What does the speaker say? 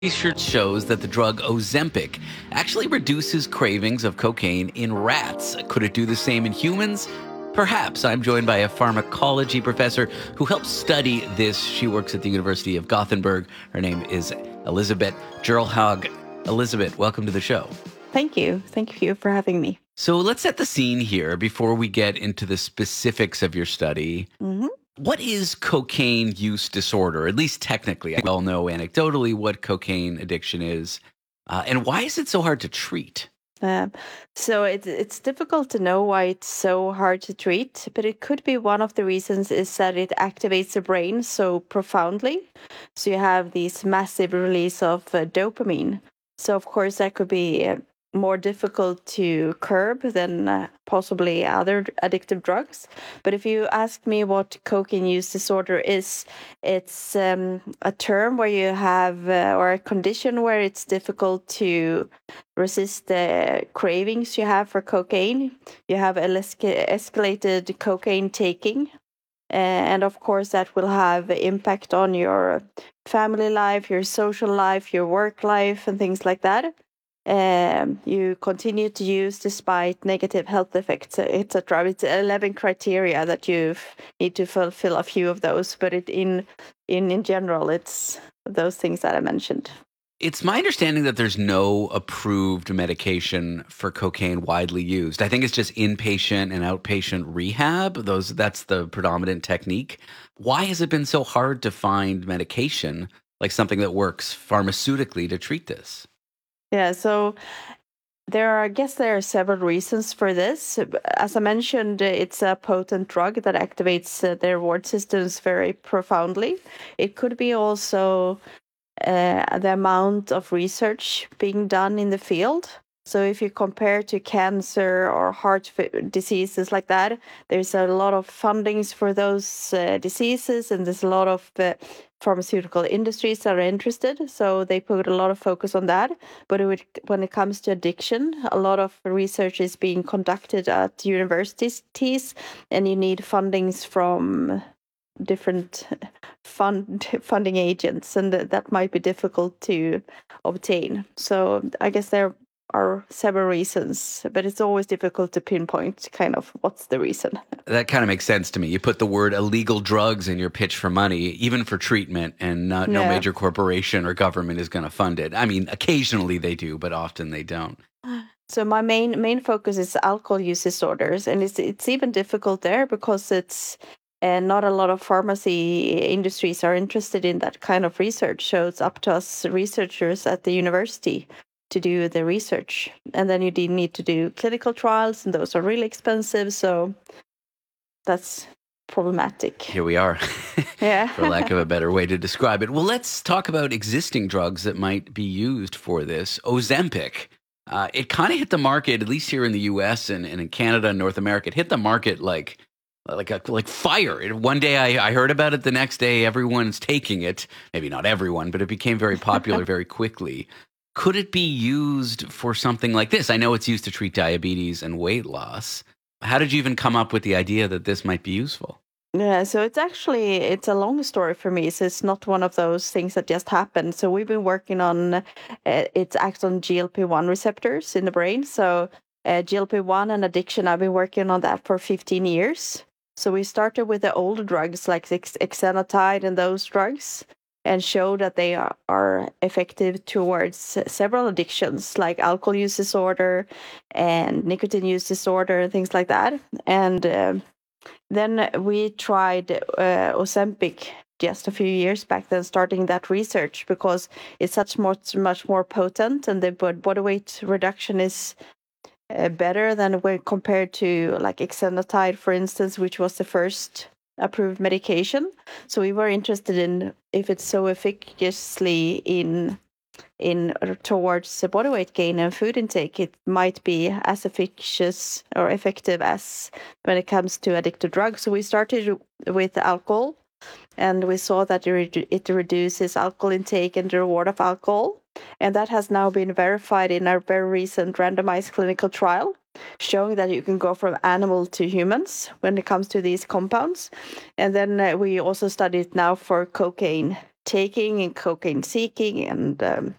Research shows that the drug Ozempic actually reduces cravings of cocaine in rats. Could it do the same in humans? Perhaps. I'm joined by a pharmacology professor who helps study this. She works at the University of Gothenburg. Her name is Elizabeth Gerlhag. Elizabeth, welcome to the show. Thank you. Thank you for having me. So let's set the scene here before we get into the specifics of your study. hmm What is cocaine use disorder? At least technically, I all know anecdotally what cocaine addiction is. And why is it so hard to treat? so it's difficult to know why it's so hard to treat, but it could be one of the reasons is that it activates the brain so profoundly. So you have this massive release of dopamine. So of course that could be more difficult to curb than possibly other addictive drugs. But if you ask me what cocaine use disorder is, it's a term where you have, or a condition where it's difficult to resist the cravings you have for cocaine. You have escalated cocaine taking. And of course, that will have impact on your family life, your social life, your work life, and things like that. You continue to use despite negative health effects, etc. It's 11 criteria that you need to fulfill a few of those, but in general, it's those things that I mentioned. It's my understanding that there's no approved medication for cocaine widely used. I think it's just inpatient and outpatient rehab. That's the predominant technique. Why has it been so hard to find medication, like something that works pharmaceutically, to treat this? Yeah, so I guess there are several reasons for this. As I mentioned, it's a potent drug that activates the reward systems very profoundly. It could be also the amount of research being done in the field. So if you compare to cancer or heart diseases like that, there's a lot of fundings for those diseases, and there's a lot of pharmaceutical industries that are interested. So they put a lot of focus on that. But when it comes to addiction, a lot of research is being conducted at universities, and you need fundings from different funding agents, and that might be difficult to obtain. So I guess there are several reasons, but it's always difficult to pinpoint kind of what's the reason. That kind of makes sense to me. You put the word illegal drugs in your pitch for money, even for treatment, and no major corporation or government is going to fund it. I mean, occasionally they do, but often they don't. So my main focus is alcohol use disorders, and it's even difficult there because it's not a lot of pharmacy industries are interested in that kind of research. So it's up to us researchers at the university to do the research. And then you need to do clinical trials, and those are really expensive. So that's problematic. Here we are, yeah. for lack of a better way to describe it. Well, let's talk about existing drugs that might be used for this. Ozempic. It kind of hit the market, at least here in the US and in Canada and North America. It hit the market like fire. One day I heard about it. The next day, everyone's taking it. Maybe not everyone, but it became very popular very quickly. Could it be used for something like this? I know it's used to treat diabetes and weight loss. How did you even come up with the idea that this might be useful? Yeah, so it's a long story for me. So it's not one of those things that just happened. So we've been working on it acts on GLP-1 receptors in the brain. So GLP-1 and addiction, I've been working on that for 15 years. So we started with the old drugs like exenatide and those drugs, and show that they are effective towards several addictions like alcohol use disorder and nicotine use disorder and things like that. And then we tried Ozempic just a few years back then, starting that research because it's much more potent, and the body weight reduction is better than when compared to like exenatide, for instance, which was the first approved medication. So we were interested in if it's so efficaciously in towards body weight gain and food intake, it might be as efficacious or effective as when it comes to addictive drugs. So we started with alcohol, and we saw that it reduces alcohol intake and the reward of alcohol. And that has now been verified in our very recent randomized clinical trial, showing that you can go from animal to humans when it comes to these compounds. And then we also studied now for cocaine taking and cocaine seeking and